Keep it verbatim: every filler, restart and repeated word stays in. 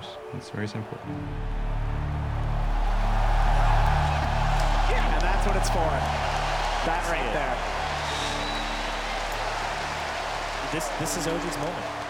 games. It's very simple. And that's what it's for. That right there. This, this is O G's moment.